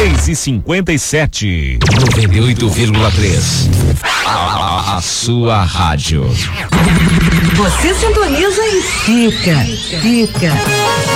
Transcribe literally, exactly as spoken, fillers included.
seis e cinquenta e sete. noventa e oito vírgula três. A, a sua rádio. Você sintoniza e fica, fica.